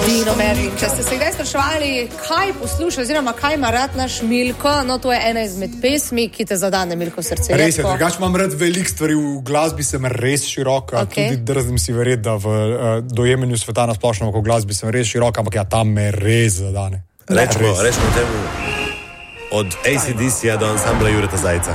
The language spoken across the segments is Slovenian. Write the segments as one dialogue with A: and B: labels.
A: Dino Merlin. Če ste se kdaj spraševali, kaj posluša oziroma kaj ima rad naš Milko, no to je ena izmed pesmi, ki te zadane, Milko, srce.
B: Res je, drugače imam rad veliko stvari, v glasbi sem res široka, tudi drzim si verjeti, da v dojemanju sveta na splošno oko glasbi sem res široka, ampak ja, tam me res zadane.
C: Rečemo temu od AC/DC-ja do ansambla Jureta Zajca.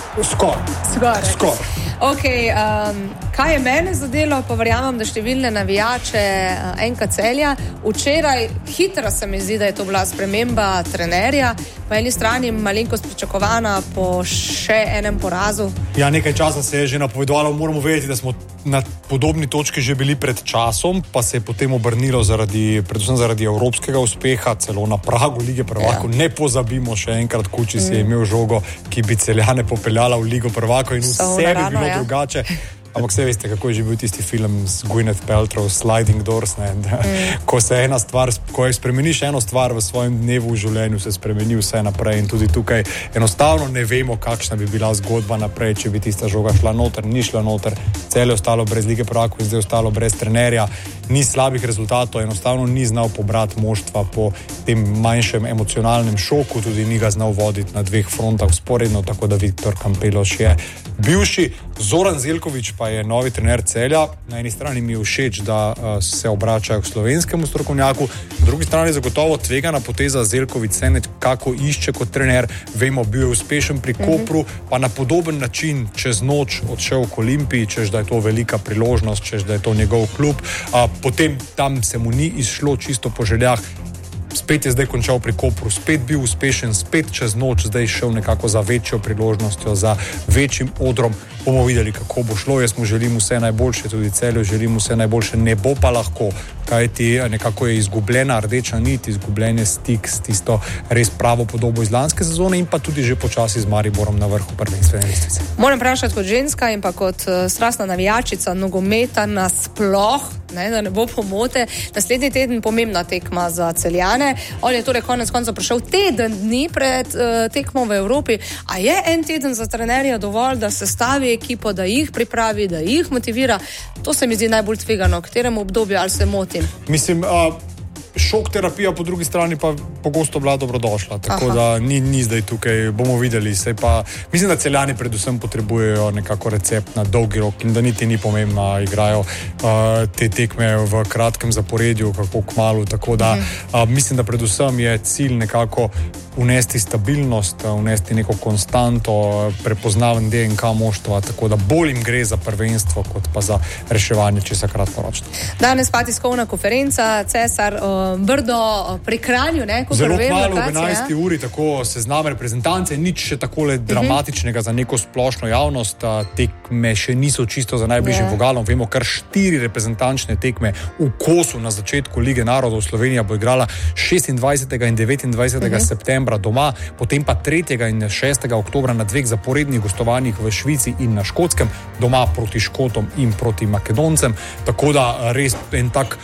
B: Skoraj.
A: Ok, kaj je mene zadelo, pa verjamem, da številne navijače NK Celja. Včeraj hitro se mi zdi, da je to bila sprememba trenerja. Po eni strani malenkost pričakovana po še enem porazu.
B: Ja, nekaj časa se je že napovedovalo, moramo vedeti, da smo na podobni točki že bili pred časom, pa se je potem obrnilo predvsem zaradi evropskega uspeha, celo na pragu Lige prvakov. Ja. Ne pozabimo še enkrat, Kuči si je imel žogo, ki bi Celjane popeljala v Ligo prvakov in vse bi bilo drugače. Ampak vse veste, kako je že bil tisti film z Gwyneth Paltrow, Sliding Doors, ne? Ko se ena stvar, ko spremeniš eno stvar v svojem dnevu v življenju, se spremeni vse naprej in tudi tukaj enostavno ne vemo, kakšna bi bila zgodba naprej, če bi tista žoga šla noter, ni šla noter, Celje ostalo brez Lige prvakov in zdaj ostalo brez trenerja, ni slabih rezultatov, enostavno ni znal pobrati moštva po tem manjšem emocionalnem šoku, tudi ni ga znal voditi na dveh frontah vzporedno, tako da Viktor Kampeloš je bivši. Zoran Zeljković pa je novi trener Celja. Na eni strani mi je všeč, da se obračajo k slovenskemu strokovnjaku, na drugi strani zagotovo tvegana poteza. Zeljković se nekako išče kot trener, vemo, bil je uspešen pri Kopru, pa na podoben način čez noč odšel k Olimpiji, češ da je to velika priložnost, češ da je to njegov klub, potem tam se mu ni izšlo čisto po željah. Spet je zdaj končal pri Kopru, spet bil uspešen, spet čez noč zdaj šel nekako za večjo priložnostjo, za večjim odrom. Bomo videli, kako bo šlo. Jaz mu želim vse najboljše, tudi Celju želim vse najboljše, ne bo pa lahko, kajti nekako je izgubljena rdeča nit, izgubljen je stik s tisto res pravo podobo iz lanske sezone in pa tudi že počasi z Mariborom na vrhu prvenstvene lestvice.
A: Moram vprašati kot ženska in pa kot strastna navijačica nogometa nasploh, da ne bo pomote. Naslednji teden pomembna tekma za Celjane. On je torej konec konca prišel teden dni pred tekmo v Evropi. A je en teden za trenerja dovolj, da sestavi ekipo, da jih pripravi, da jih motivira? To se mi zdi najbolj tvegano. V katerem obdobju, ali se motim?
B: Mislim, šok terapija po drugi strani pa pogosto bila dobrodošla, tako da ni zdaj tukaj, bomo videli. Mislim, da Celjani predvsem potrebujejo nekako recept na dolgi rok in da niti ni pomembno, igrajo te tekme v kratkem zaporedju, kako kmalu, tako da mislim, da predvsem je cilj nekako unesti stabilnost, unesti neko konstanto, prepoznaven DNK moštva, tako da bolj jim gre za prvenstvo, kot pa za reševanje česa kratkoročno.
A: Danes pa tiskovna konferenca, Cesar Brdo pri Kranju, ko
B: zelo kmalu v 11. uri, tako seznam reprezentance, nič še takole dramatičnega za neko splošno javnost, tekme še niso čisto za najbližjim vogalom, vemo kar 4 reprezentančne tekme v kosu na začetku Lige narodov. Slovenija bo igrala 26. in 29. septembra doma, potem pa 3. in 6. oktobra na 2 zaporednih gostovanjih v Švici in na Škotskem, doma proti Škotom in proti Makedoncem, tako da res en tak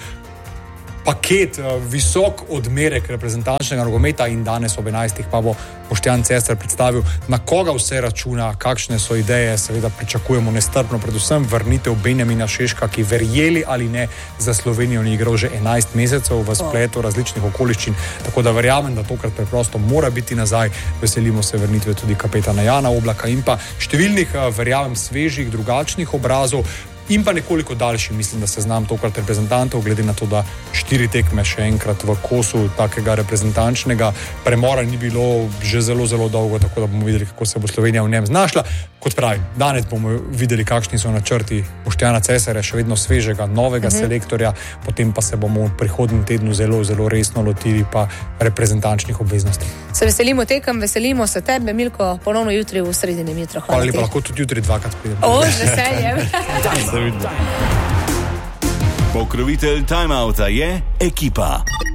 B: paket, visok odmerek reprezentančnega nogometa in danes ob 11. pa bo Boštjan Cesar predstavil, na koga vse računa, kakšne so ideje. Seveda pričakujemo nestrpno predvsem vrnitev Benjamina Šeška, ki verjeli ali ne za Slovenijo ni igral že 11 mesecev v spletu različnih okoliščin, tako da verjamem, da tokrat preprosto mora biti nazaj. Veselimo se vrnitve tudi kapetana Jana Oblaka in pa številnih, verjamem, svežih, drugačnih obrazov. In pa nekoliko daljši, mislim, da se znam tokrat reprezentantov, glede na to, da 4 tekme še enkrat v kosu takega reprezentančnega premora ni bilo že zelo, zelo dolgo, tako da bomo videli, kako se bo Slovenija v njem znašla. Kot pravim, danes bomo videli, kakšni so načrti Boštjana Cesarja, še vedno svežega, novega selektorja, potem pa se bomo v prihodnjem tednu zelo, zelo resno lotili pa reprezentančnih obveznosti.
A: Se veselimo tekem, veselimo se tebe, Milko, ponovno jutri v sredini jutro.
B: Hvala lepa, lahko tudi jutri 2-krat pridem.
A: Z veseljem.
D: Pokrovitelj Time Outa je Ekipa.